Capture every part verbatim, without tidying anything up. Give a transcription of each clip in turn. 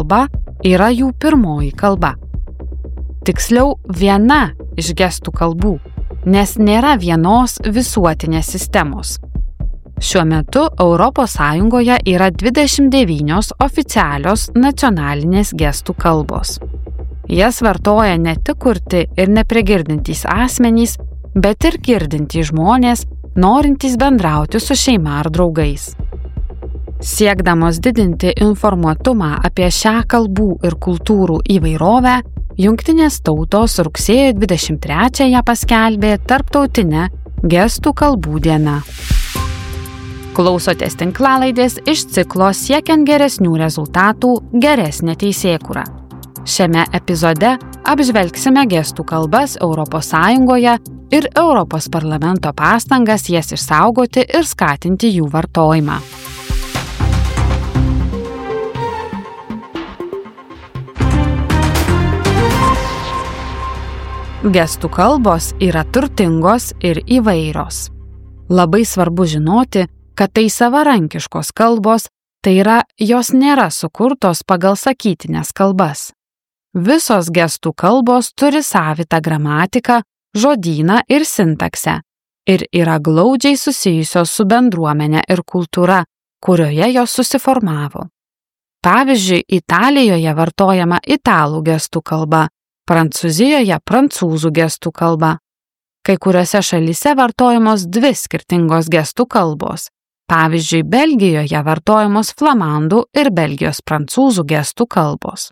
kalba yra jų pirmoji kalba. Tiksliau, viena iš gestų kalbų, nes nėra vienos visuotinės sistemos. Šiuo metu Europos Sąjungoje yra dvidešimt devynios oficialios nacionalinės gestų kalbos. Jas vartoja ne tik kurti ir neprigirdintys asmenys, bet ir girdintys žmonės, norintys bendrauti su šeima ar draugais. Siekdamos didinti informuotumą apie šią kalbų ir kultūrų įvairovę, Jungtinės tautos rugsėjo dvidešimt trečiąją paskelbė Tarptautinę gestų kalbų dieną. Klausotės tinklalaidės iš ciklo Siekiant geresnių rezultatų geresnė teisėkūra. Šiame epizode apžvelgsime gestų kalbas Europos Sąjungoje ir Europos parlamento pastangas jas išsaugoti ir skatinti jų vartojimą. Gestų kalbos yra turtingos ir įvairios. Labai svarbu žinoti, kad tai savarankiškos kalbos, tai yra, jos nėra sukurtos pagal sakytines kalbas. Visos gestų kalbos turi savitą gramatiką, žodyną ir sintaksę ir yra glaudžiai susijusios su bendruomenė ir kultūra, kurioje jos susiformavo. Pavyzdžiui, Italijoje vartojama italų gestų kalba, Prancūzijoje prancūzų gestų kalba. Kai kuriuose šalyse vartojamos dvi skirtingos gestų kalbos. Pavyzdžiui, Belgijoje vartojamos flamandų ir Belgijos prancūzų gestų kalbos.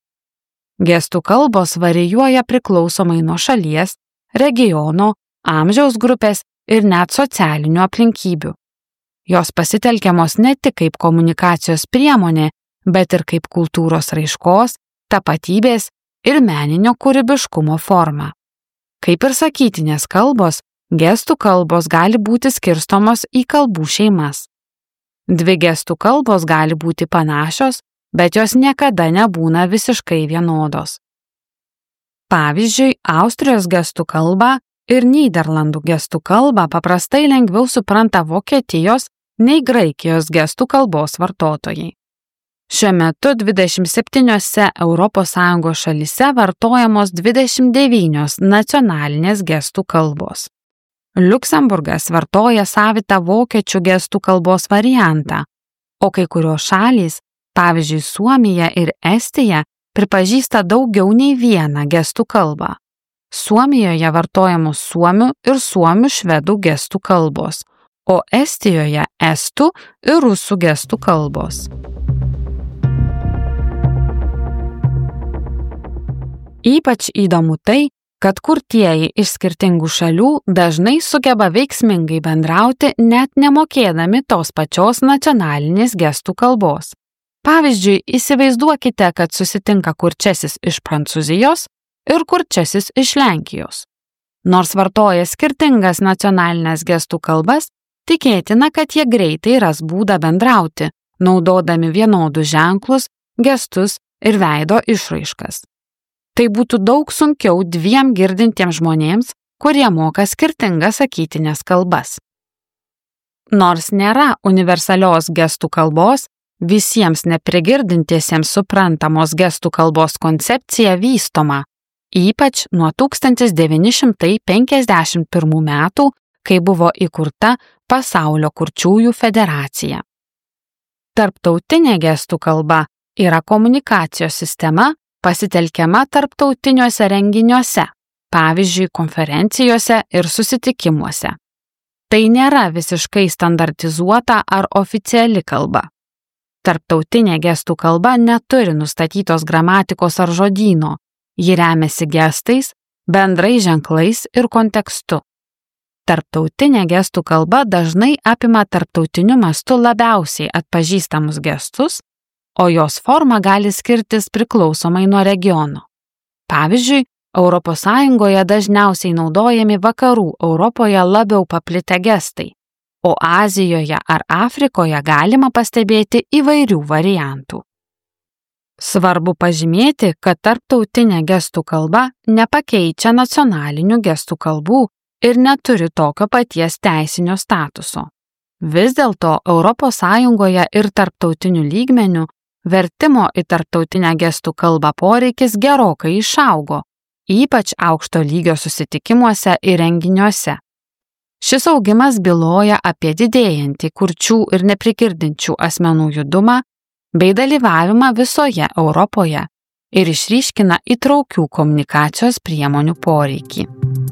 Gestų kalbos varijuoja priklausomai nuo šalies, regiono, amžiaus grupės ir net socialinių aplinkybių. Jos pasitelkiamos ne tik kaip komunikacijos priemonė, bet ir kaip kultūros raiškos, tapatybės ir meninio kūrybiškumo forma. Kaip ir sakytinės kalbos, gestų kalbos gali būti skirstomos į kalbų šeimas. Dvi gestų kalbos gali būti panašios, bet jos niekada nebūna visiškai vienodos. Pavyzdžiui, Austrijos gestų kalbą ir Nyderlandų gestų kalbą paprastai lengviau supranta Vokietijos nei Graikijos gestų kalbos vartotojai. Šiuo metu dvidešimt septyniose Europos Sąjungos šalyse vartojamos dvidešimt devynios nacionalinės gestų kalbos. Liuksemburgas vartoja savitą vokiečių gestų kalbos variantą, o kai kurios šalys, pavyzdžiui Suomija ir Estija, pripažįsta daugiau nei vieną gestų kalbą. Suomijoje vartojamos suomių ir suomių švedų gestų kalbos, o Estijoje estų ir rusų gestų kalbos. Ypač įdomu tai, kad kurtieji iš skirtingų šalių dažnai sugeba veiksmingai bendrauti net nemokėdami tos pačios nacionalinės gestų kalbos. Pavyzdžiui, įsivaizduokite, kad susitinka kurčiasis iš Prancūzijos ir kurčiasis iš Lenkijos. Nors vartoja skirtingas nacionalinės gestų kalbas, tikėtina, kad jie greitai ras būdą bendrauti, naudodami vienodus ženklus, gestus ir veido išraiškas. Tai būtų daug sunkiau dviem girdintiems žmonėms, kurie moka skirtingas sakytinės kalbas. Nors nėra universalios gestų kalbos, visiems neprigirdintiesiems suprantamos gestų kalbos koncepcija vystoma, ypač nuo tūkstantis devyni šimtai penkiasdešimt pirmų metų, kai buvo įkurta Pasaulio kurčiųjų federacija. Tarptautinė gestų kalba yra komunikacijos sistema, pasitelkiama tarptautiniuose renginiuose, pavyzdžiui, konferencijose ir susitikimuose. Tai nėra visiškai standartizuota ar oficiali kalba. Tarptautinė gestų kalba neturi nustatytos gramatikos ar žodyno, ji remiasi gestais, bendrais ženklais ir kontekstu. Tarptautinė gestų kalba dažnai apima tarptautiniu mastu labiausiai atpažįstamus gestus, o jos forma gali skirtis priklausomai nuo regiono. Pavyzdžiui, Europos Sąjungoje dažniausiai naudojami vakarų Europoje labiau paplitę gestai, o Azijoje ar Afrikoje galima pastebėti įvairių variantų. Svarbu pažymėti, kad tarptautinė gestų kalba nepakeičia nacionalinių gestų kalbų ir neturi tokio paties teisinio statuso. Vis dėlto Europos Sąjungoje ir tarptautiniu lygmeniu vertimo į tarptautinę gestų kalbą poreikis gerokai išaugo, ypač aukšto lygio susitikimuose ir renginiuose. Šis augimas byloja apie didėjantį kurčių ir neprigirdinčių asmenų judumą bei dalyvavimą visoje Europoje ir išryškina įtraukių komunikacijos priemonių poreikį.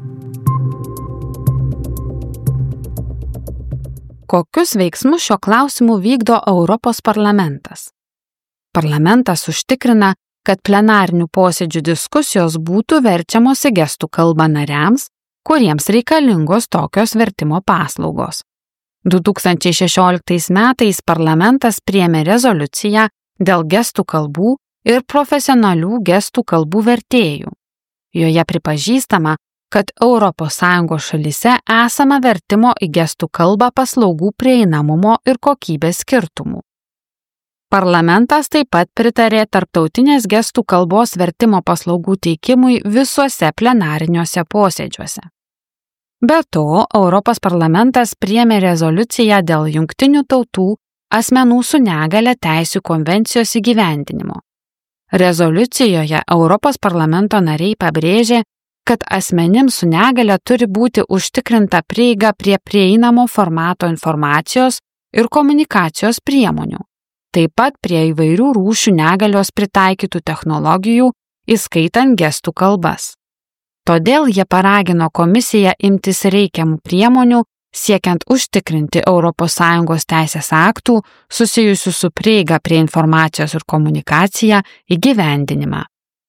Kokius veiksmus šio klausimu vykdo Europos parlamentas? Parlamentas užtikrina, kad plenarinių posėdžių diskusijos būtų verčiamos į gestų kalbą nariams, kuriems reikalingos tokios vertimo paslaugos. du tūkstančiai šešioliktais metais parlamentas priėmė rezoliuciją dėl gestų kalbų ir profesionalių gestų kalbų vertėjų. Joje pripažįstama, kad Europos Sąjungos šalyse esama vertimo į gestų kalbą paslaugų prieinamumo ir kokybės skirtumų. Parlamentas taip pat pritarė tarptautinės gestų kalbos vertimo paslaugų teikimui visuose plenariniuose posėdžiuose. Be to, Europos parlamentas priėmė rezoliuciją dėl Jungtinių tautų asmenų su negale teisių konvencijos įgyvendinimo. Rezoliucijoje Europos parlamento nariai pabrėžė, kad asmenims su negale turi būti užtikrinta prieiga prie prieinamo formato informacijos ir komunikacijos priemonių, taip pat prie įvairių rūšių negalios pritaikytų technologijų, įskaitant gestų kalbas. Todėl jie paragino komisiją imtis reikiamų priemonių, siekiant užtikrinti Europos Sąjungos teisės aktų susijusių su prieiga prie informacijos ir komunikacija įgyvendinimą.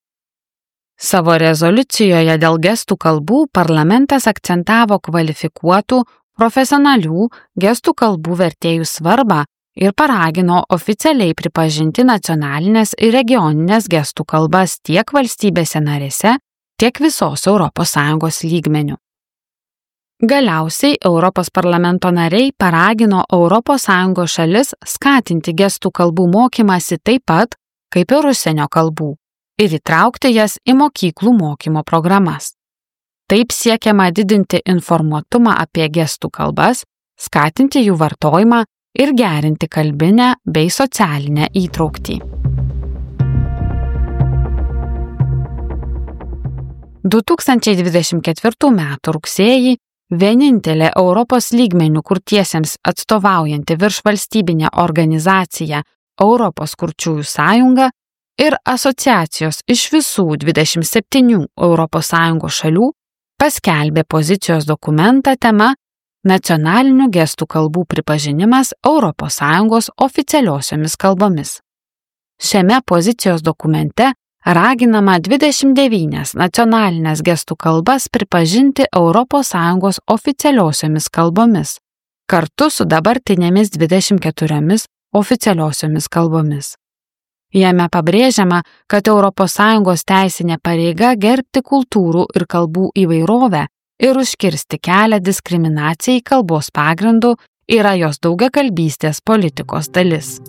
Savo rezoliucijoje dėl gestų kalbų parlamentas akcentavo kvalifikuotų, profesionalių gestų kalbų vertėjų svarbą ir paragino oficialiai pripažinti nacionalinės ir regioninės gestų kalbas tiek valstybėse narėse, tiek visos Europos Sąjungos lygmeniu. Galiausiai Europos parlamento nariai paragino Europos Sąjungos šalis skatinti gestų kalbų mokymąsi taip pat, kaip ir užsienio kalbų, ir įtraukti jas į mokyklų mokymo programas. Taip siekiama didinti informuotumą apie gestų kalbas, skatinti jų vartojimą ir gerinti kalbinę bei socialinę įtrauktį. du tūkstančiai dvidešimt ketvirtų metų rugsėjį vienintelė Europos lygmenių kurtiesiems atstovaujanti viršvalstybinė organizacija Europos kurčiųjų sąjunga ir asociacijos iš visų dvidešimt septynių Europos Sąjungos šalių paskelbė pozicijos dokumentą tema Nacionalinių gestų kalbų pripažinimas Europos Sąjungos oficialiosiomis kalbomis. Šiame pozicijos dokumente raginama dvidešimt devynias nacionalinės gestų kalbas pripažinti Europos Sąjungos oficialiosiomis kalbomis, kartu su dabartinėmis dvidešimt keturiomis oficialiosiomis kalbomis. Jame pabrėžiama, kad Europos Sąjungos teisinė pareiga gerbti kultūrų ir kalbų įvairovę ir užkirsti kelią diskriminacijai kalbos pagrindu yra jos daugiakalbystės politikos dalis.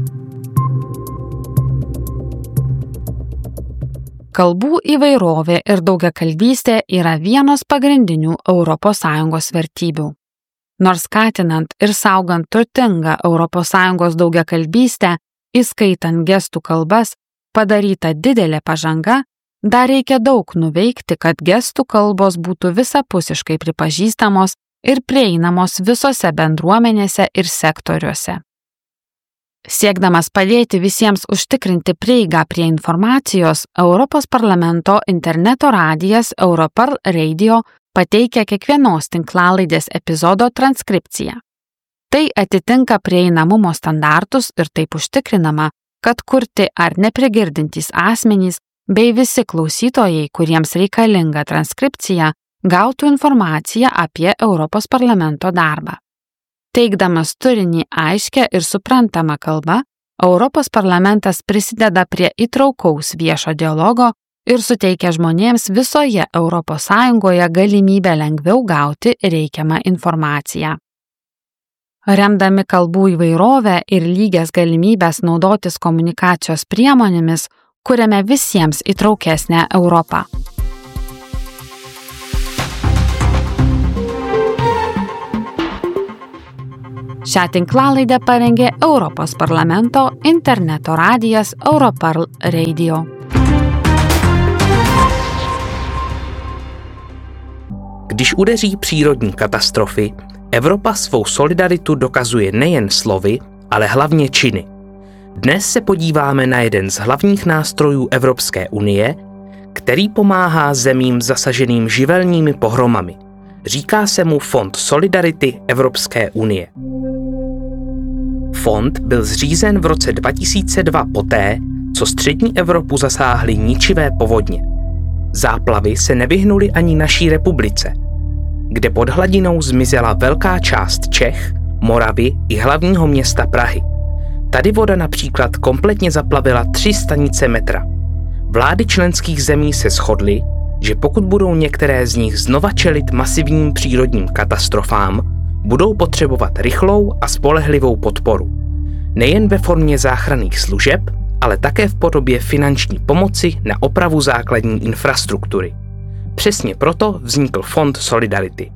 Kalbų įvairovė ir daugiakalbystė yra vienos pagrindinių Europos Sąjungos vertybių. Nors skatinant ir saugant turtingą Europos Sąjungos daugiakalbystę, įskaitant gestų kalbas, padaryta didelė pažanga, dar reikia daug nuveikti, kad gestų kalbos būtų visapusiškai pripažįstamos ir prieinamos visose bendruomenėse ir sektoriuose. Siekdamas padėti visiems užtikrinti prieigą prie informacijos, Europos parlamento interneto radijas Europarl Radio pateikia kiekvienos tinklalaidės epizodo transkripciją. Tai atitinka prieinamumo standartus ir taip užtikrinama, kad kurti ar neprigirdintys asmenys bei visi klausytojai, kuriems reikalinga transkripcija, gautų informaciją apie Europos parlamento darbą. Teikdamas turinį aiškią ir suprantamą kalbą, Europos parlamentas prisideda prie įtraukaus viešo dialogo ir suteikia žmonėms visoje Europos Sąjungoje galimybę lengviau gauti reikiamą informaciją. Remdami kalbų įvairovę ir lygias galimybės naudotis komunikacijos priemonėmis, kuriame visiems įtraukesnę Europą. Šią tinklalaidę parengė Europos parlamento interneto radijas Europarl Radio. Když udeří přírodní katastrofy, Evropa svou solidaritu dokazuje nejen slovy, ale hlavně činy. Dnes se podíváme na jeden z hlavních nástrojů Evropské unie, který pomáhá zemím zasaženým živelními pohromami. Říká se mu Fond Solidarity Evropské unie. Fond byl zřízen v roce dva tisíce dva poté, co střední Evropu zasáhly ničivé povodně. Záplavy se nevyhnuly ani naší republice, kde pod hladinou zmizela velká část Čech, Moravy i hlavního města Prahy. Tady voda například kompletně zaplavila tři stanice metra. Vlády členských zemí se shodly, že pokud budou některé z nich znova čelit masivním přírodním katastrofám, budou potřebovat rychlou a spolehlivou podporu. Nejen ve formě záchranných služeb, ale také v podobě finanční pomoci na opravu základní infrastruktury. Přesně proto vznikl Fond Solidarity.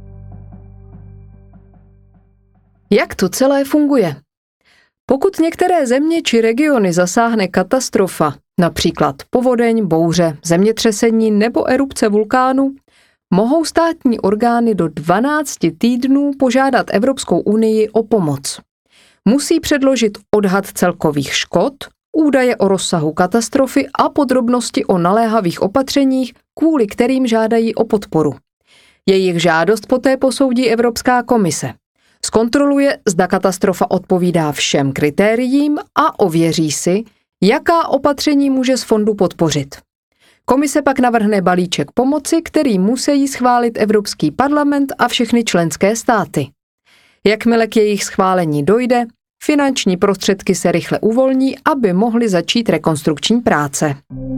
Jak to celé funguje? Pokud některé země či regiony zasáhne katastrofa, například povodeň, bouře, zemětřesení nebo erupce vulkánu, mohou státní orgány do dvanácti týdnů požádat Evropskou unii o pomoc. Musí předložit odhad celkových škod, údaje o rozsahu katastrofy a podrobnosti o naléhavých opatřeních, kvůli kterým žádají o podporu. Jejich žádost poté posoudí Evropská komise. Zkontroluje, zda katastrofa odpovídá všem kritériím a ověří si, jaká opatření může z fondu podpořit. Komise pak navrhne balíček pomoci, který musí schválit Evropský parlament a všechny členské státy. Jakmile k jejich schválení dojde, finanční prostředky se rychle uvolní, aby mohly začít rekonstrukční práce.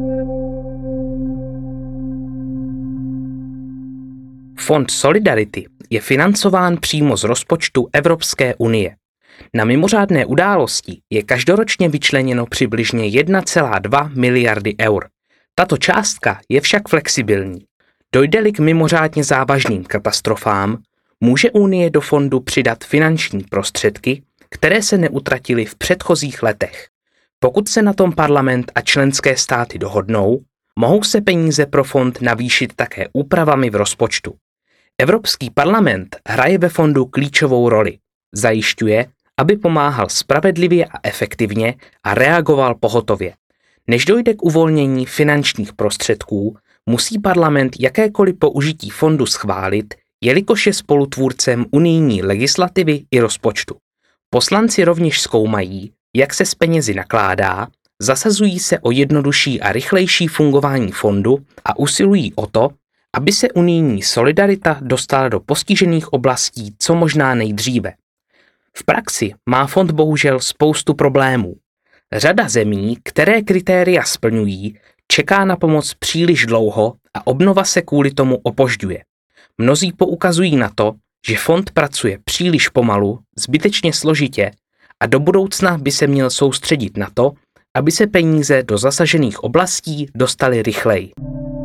Fond Solidarity je financován přímo z rozpočtu Evropské unie. Na mimořádné události je každoročně vyčleněno přibližně jedna celá dva miliardy eur. Tato částka je však flexibilní. Dojde-li k mimořádně závažným katastrofám, může Unie do fondu přidat finanční prostředky, které se neutratily v předchozích letech. Pokud se na tom parlament a členské státy dohodnou, mohou se peníze pro fond navýšit také úpravami v rozpočtu. Evropský parlament hraje ve fondu klíčovou roli. Zajišťuje, aby pomáhal spravedlivě a efektivně a reagoval pohotově. Než dojde k uvolnění finančních prostředků, musí parlament jakékoliv použití fondu schválit, jelikož je spolutvůrcem unijní legislativy i rozpočtu. Poslanci rovněž zkoumají, jak se s penězi nakládá, zasazují se o jednodušší a rychlejší fungování fondu a usilují o to, aby se unijní solidarita dostala do postižených oblastí co možná nejdříve. V praxi má fond bohužel spoustu problémů. Řada zemí, které kritéria splňují, čeká na pomoc příliš dlouho a obnova se kvůli tomu opožďuje. Mnozí poukazují na to, že fond pracuje příliš pomalu, zbytečně složitě a do budoucna by se měl soustředit na to, aby se peníze do zasažených oblastí dostaly rychleji.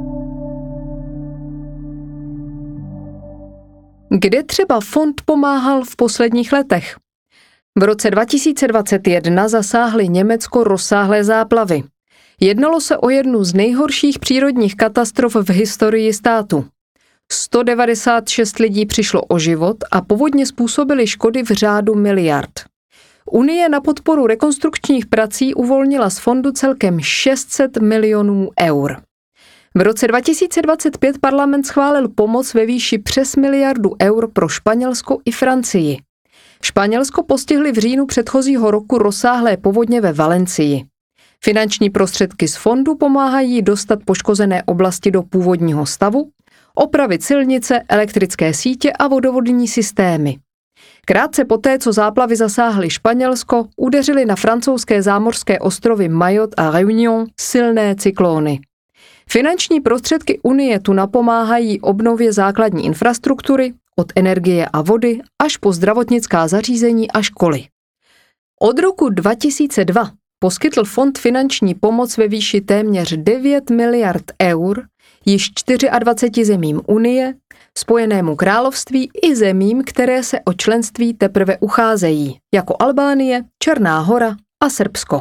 Kde třeba fond pomáhal v posledních letech? V roce dva tisíce dvacet jedna zasáhly Německo rozsáhlé záplavy. Jednalo se o jednu z nejhorších přírodních katastrof v historii státu. sto devadesát šest lidí přišlo o život a povodně způsobily škody v řádu miliard. Unie na podporu rekonstrukčních prací uvolnila z fondu celkem šest set milionů eur. V roce dva tisíce dvacet pět parlament schválil pomoc ve výši přes miliardu eur pro Španělsko i Francii. Španělsko postihly v říjnu předchozího roku rozsáhlé povodně ve Valencii. Finanční prostředky z fondu pomáhají dostat poškozené oblasti do původního stavu, opravit silnice, elektrické sítě a vodovodní systémy. Krátce poté, co záplavy zasáhly Španělsko, udeřily na francouzské zámořské ostrovy Mayotte a Réunion silné cyklóny. Finanční prostředky Unie tu napomáhají obnově základní infrastruktury, od energie a vody až po zdravotnická zařízení a školy. Od roku dva tisíce dva poskytl fond finanční pomoc ve výši téměř devět miliard eur již dvaceti čtyřem zemím Unie, Spojenému království i zemím, které se o členství teprve ucházejí, jako Albánie, Černá Hora a Srbsko.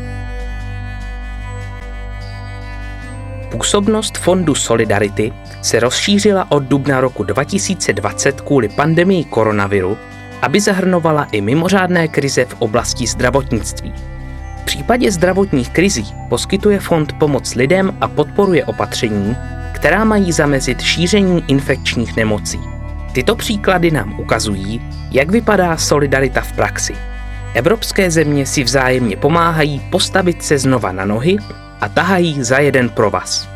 Působnost Fondu Solidarity se rozšířila od dubna roku dva tisíce dvacet kvůli pandemii koronaviru, aby zahrnovala i mimořádné krize v oblasti zdravotnictví. V případě zdravotních krizí poskytuje fond pomoc lidem a podporuje opatření, která mají zamezit šíření infekčních nemocí. Tyto příklady nám ukazují, jak vypadá solidarita v praxi. Evropské země si vzájemně pomáhají postavit se znova na nohy a tahají za jeden provaz.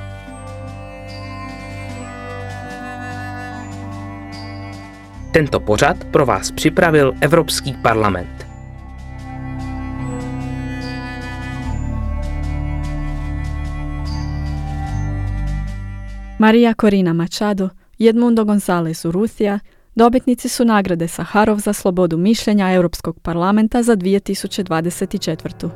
Tento pořad pro vás připravil Evropský parlament. Maria Corina Machado i Edmundo González Urrutia dobitnici su nagrade Saharov za slobodu mišljenja Europskog parlamenta za dvije tisuće dvadeset četvrtu.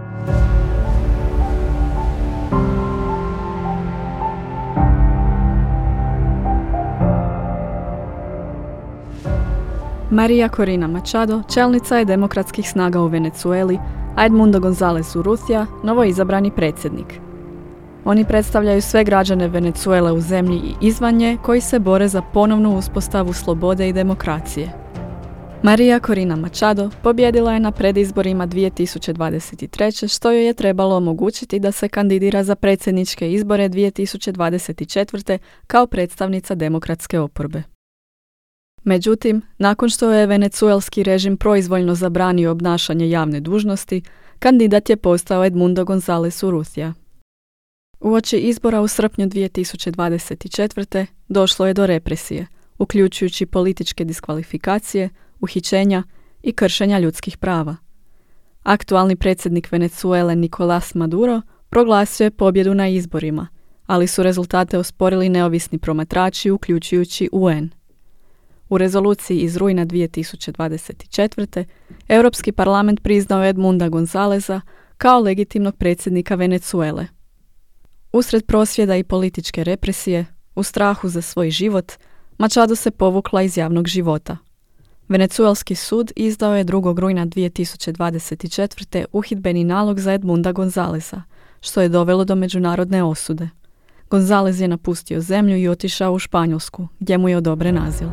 Maria Corina Machado čelnica je demokratskih snaga u Venezueli, a Edmundo González Urrutia novoizabrani predsjednik. Oni predstavljaju sve građane Venezuele u zemlji i izvan nje koji se bore za ponovnu uspostavu slobode i demokracije. Maria Corina Machado pobjedila je na predizborima dvije tisuće dvadeset treće što joj je trebalo omogućiti da se kandidira za predsjedničke izbore dvije tisuće dvadeset četvrte kao predstavnica demokratske oporbe. Međutim, nakon što je venecuelski režim proizvoljno zabranio obnašanje javne dužnosti, kandidat je postao Edmundo González Urrutia. Uoči izbora u srpnju dvije tisuće dvadeset četvrte došlo je do represije, uključujući političke diskvalifikacije, uhićenja i kršenja ljudskih prava. Aktualni predsjednik Venezuele Nicolás Maduro proglasio je pobjedu na izborima, ali su rezultate osporili neovisni promatrači uključujući U N. U rezoluciji iz rujna dvije tisuće dvadeset četvrte Europski parlament priznao Edmunda Gonzáleza kao legitimnog predsjednika Venezuele. Usred prosvjeda i političke represije, u strahu za svoj život, Machado se povukla iz javnog života. Venecuelski sud izdao je drugog rujna dvije tisuće dvadeset četvrte uhidbeni nalog za Edmunda Gonzáleza, što je dovelo do međunarodne osude. González je napustio zemlju i otišao u Španjolsku, gdje mu je odobren azil.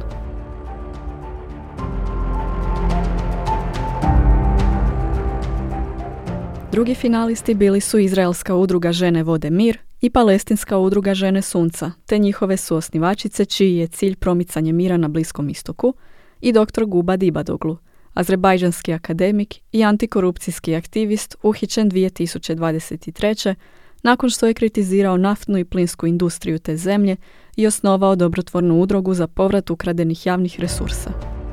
Drugi finalisti bili su Izraelska udruga Žene vode mir i Palestinska udruga Žene sunca, te njihove suosnivačice čiji je cilj promicanje mira na Bliskom istoku, i doktor Gubad Ibadoglu, azerbajdžanski akademik i antikorupcijski aktivist uhićen dvije tisuće dvadeset treće nakon što je kritizirao naftnu i plinsku industriju te zemlje i osnovao dobrotvornu udrugu za povrat ukradenih javnih resursa.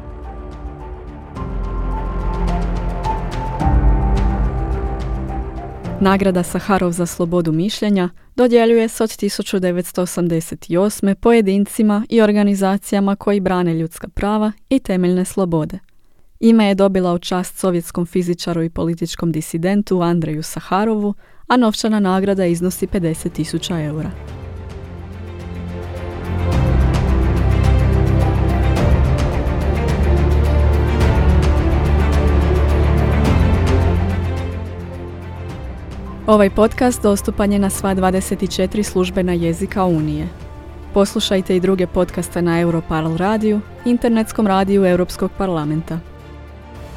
Nagrada Saharov za slobodu mišljenja dodjeljuje se od tisuću devetsto osamdeset osme pojedincima i organizacijama koji brane ljudska prava i temeljne slobode. Ime je dobila u čast sovjetskom fizičaru i političkom disidentu Andreju Saharovu, a novčana nagrada iznosi pedeset tisuća eura. Ovaj podcast dostupan je na sva dvadeset četiri službena jezika Unije. Poslušajte i druge podcaste na Europarl radiju, internetskom radiju Europskog parlamenta.